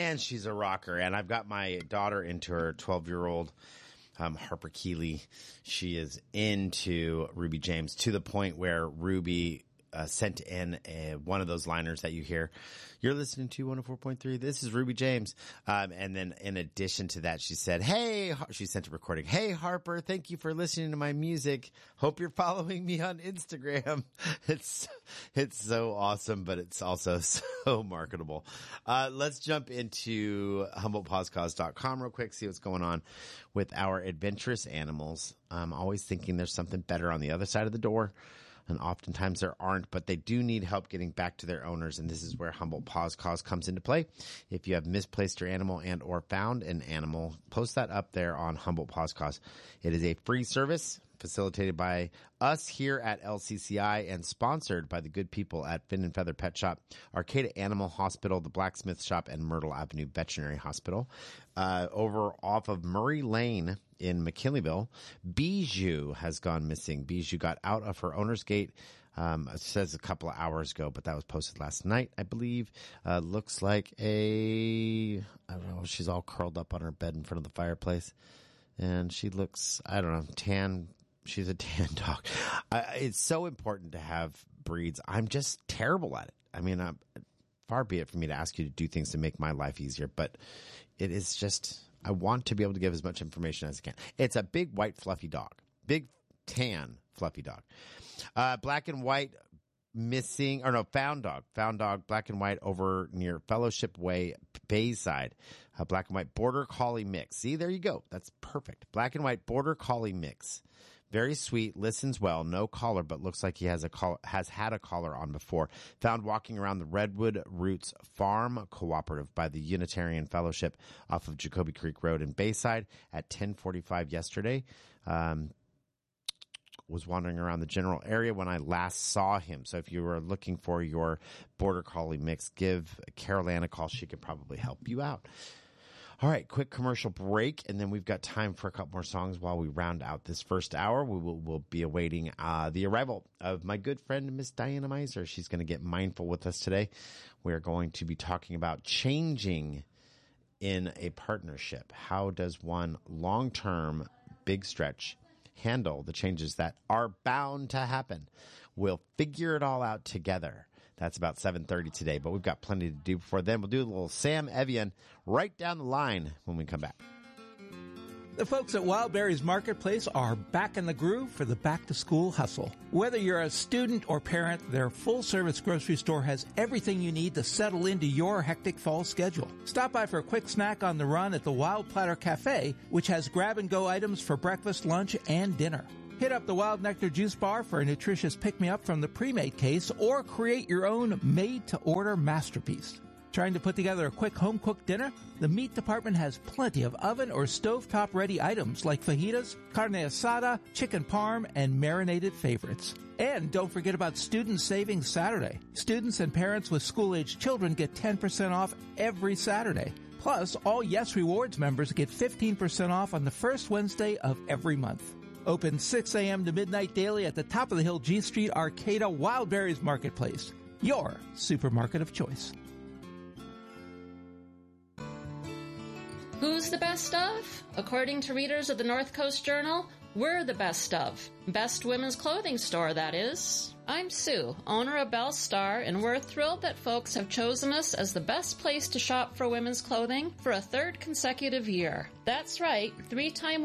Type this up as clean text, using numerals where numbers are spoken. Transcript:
man, she's a rocker. And I've got my daughter into her 12-year-old, Harper Keeley. She is into Ruby James to the point where Ruby sent in one of those liners that you hear. You're listening to 104.3. This is Ruby James. And then in addition to that, she said, hey, she sent a recording. Hey, Harper, thank you for listening to my music. Hope you're following me on Instagram. It's so awesome, but it's also so marketable. Let's jump into HumboldtPawsCause.com real quick, see what's going on with our adventurous animals. I'm always thinking there's something better on the other side of the door. And oftentimes there aren't, but they do need help getting back to their owners. And this is where Humboldt Paws Cause comes into play. If you have misplaced your animal and or found an animal, post that up there on Humboldt Paws Cause. It is a free service facilitated by us here at LCCI and sponsored by the good people at Fin and Feather Pet Shop, Arcata Animal Hospital, the Blacksmith Shop, and Myrtle Avenue Veterinary Hospital. Over off of Murray Lane in McKinleyville, Bijou has gone missing. Bijou got out of her owner's gate, it says a couple of hours ago, but that was posted last night, I believe. Looks like I don't know, she's all curled up on her bed in front of the fireplace. And she looks, I don't know, tan. She's a tan dog. It's so important to have breeds. I'm just terrible at it. I mean, far be it for me to ask you to do things to make my life easier, but it is just, I want to be able to give as much information as I can. It's a big white fluffy dog. Big tan fluffy dog. Black and white missing, or no, found dog, black and white over near Fellowship Way, Bayside. Black and white border collie mix. See, there you go. That's perfect. Black and white border collie mix. Very sweet, listens well, no collar, but looks like he has had a collar on before. Found walking around the Redwood Roots Farm Cooperative by the Unitarian Fellowship off of Jacoby Creek Road in Bayside at 10:45 yesterday. Was wandering around the general area when I last saw him. So if you were looking for your border collie mix, give Carol Ann a call. She could probably help you out. All right, quick commercial break, and then we've got time for a couple more songs while we round out this first hour. We'll be awaiting the arrival of my good friend, Miss Diana Meiser. She's going to get mindful with us today. We're going to be talking about changing in a partnership. How does one long-term, big stretch handle the changes that are bound to happen? We'll figure it all out together. That's about 7:30 today, but we've got plenty to do before then. We'll do a little Sam Evian right down the line when we come back. The folks at Wildberries Marketplace are back in the groove for the back-to-school hustle. Whether you're a student or parent, their full-service grocery store has everything you need to settle into your hectic fall schedule. Stop by for a quick snack on the run at the Wild Platter Cafe, which has grab-and-go items for breakfast, lunch, and dinner. Hit up the Wild Nectar Juice Bar for a nutritious pick-me-up from the pre-made case, or create your own made-to-order masterpiece. Trying to put together a quick home-cooked dinner? The meat department has plenty of oven or stovetop-ready items like fajitas, carne asada, chicken parm, and marinated favorites. And don't forget about Student Savings Saturday. Students and parents with school-aged children get 10% off every Saturday. Plus, all Yes Rewards members get 15% off on the first Wednesday of every month. Open 6 a.m. to midnight daily at the top of the hill G Street Arcata Wildberries Marketplace. Your supermarket of choice. Who's the best of? According to readers of the North Coast Journal, we're the best of. Best women's clothing store, that is. I'm Sue, owner of Belle Star, and we're thrilled that folks have chosen us as the best place to shop for women's clothing for a third consecutive year. That's right, 3-time